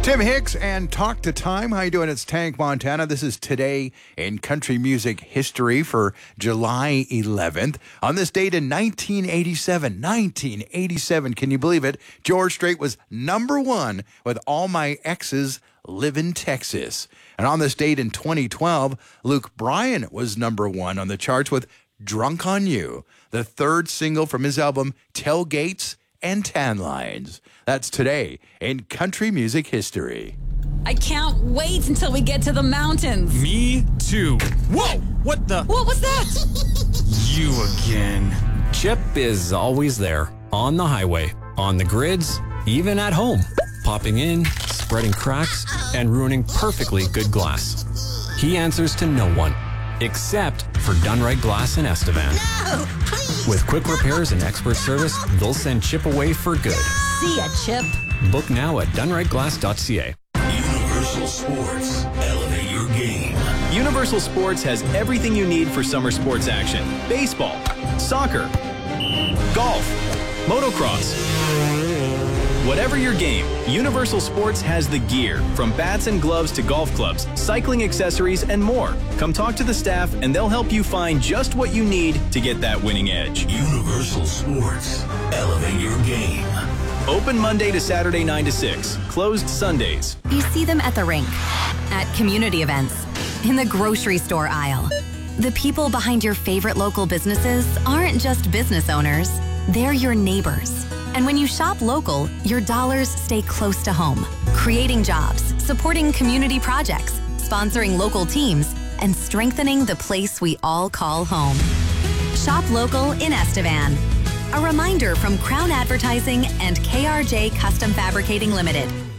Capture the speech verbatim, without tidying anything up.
Tim Hicks and Talk to Time. How you doing? It's Tank Montana. This is Today in Country Music History for July eleventh. On this date in nineteen eighty-seven, nineteen eighty-seven, can you believe it? George Strait was number one with All My Exes Live in Texas. And on this date in twenty twelve, Luke Bryan was number one on the charts with Drunk on You, the third single from his album Tailgates and Tan Lines. That's Today in Country Music History. I can't wait until we get to the mountains. Me too. Whoa! What the? What was that? You again. Chip is always there, on the highway, on the grids, even at home, popping in, spreading cracks, and ruining perfectly good glass. He answers to no one, except for Done Right Glass in Estevan. No, please. With quick repairs and expert service, they'll send Chip away for good. See ya, Chip. Book now at done right glass dot c a. Universal Sports. Elevate your game. Universal Sports has everything you need for summer sports action. Baseball, soccer, golf, motocross. Whatever your game, Universal Sports has the gear, from bats and gloves to golf clubs, cycling accessories, and more. Come talk to the staff and they'll help you find just what you need to get that winning edge. Universal Sports. Elevate your game. Open Monday to Saturday nine to six. Closed Sundays. You see them at the rink, at community events, in the grocery store aisle. The people behind your favorite local businesses aren't just business owners, they're your neighbors. And when you shop local, your dollars stay close to home, creating jobs, supporting community projects, sponsoring local teams, and strengthening the place we all call home. Shop local in Estevan. A reminder from Crown Advertising and K R J Custom Fabricating Limited.